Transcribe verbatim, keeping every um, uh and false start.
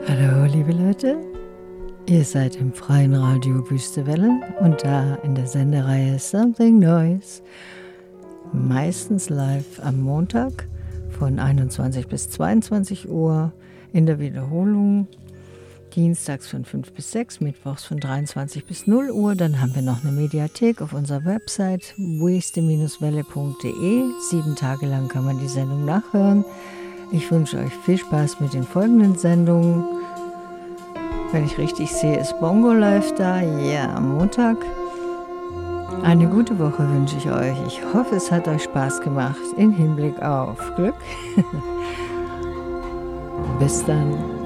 Hallo liebe Leute, ihr seid im freien Radio Wüstewelle und da in der Sendereihe Something Noise, meistens live am Montag von einundzwanzig bis zweiundzwanzig Uhr, in der Wiederholung dienstags von fünf bis sechs, mittwochs von dreiundzwanzig bis null Uhr. Dann haben wir noch eine Mediathek auf unserer Website weste welle punkt de. Sieben Tage lang kann man die Sendung nachhören. Ich wünsche euch viel Spaß mit den folgenden Sendungen. Wenn ich richtig sehe, ist Bongo live da. Ja, yeah, am Montag. Eine gute Woche wünsche ich euch. Ich hoffe, es hat euch Spaß gemacht. In Hinblick auf Glück. Bis dann.